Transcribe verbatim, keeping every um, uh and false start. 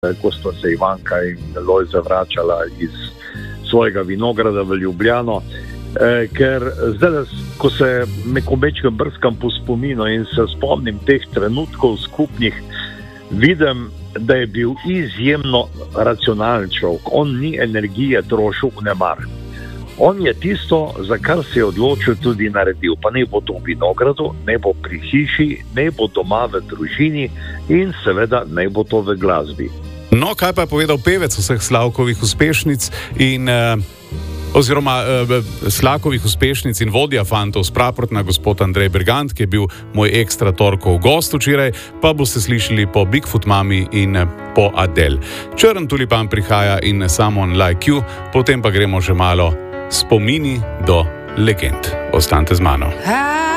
ko sta se Ivanka in Lojze vračala iz svojega vinograda v Ljubljano. Eh, ker zdaj, ko se nekobečkam brskam po spominu in se spomnim teh trenutkov skupnih, vidim, da je bil izjemno racionalen človek. On ni energije trošil v nemar. On je tisto, za kar se je odločil, tudi naredil. Pa ne bo to v vinogradu, ne bo pri hiši, ne bo doma v družini in seveda ne bo to v glasbi. No, kaj pa je povedal pevec vseh Slavkovih uspešnic in eh, oziroma eh, Slavkovih uspešnic in vodja fantov s Praprotna, gospod Andrej Bergant, ki je bil moj ekstra torkov gost včeraj, pa boste slišali po Bigfoot Mami in eh, po Adele. Črn tulipan prihaja in Someone Like You, potem pa gremo že malo spomini do legend. Ostanite z mano.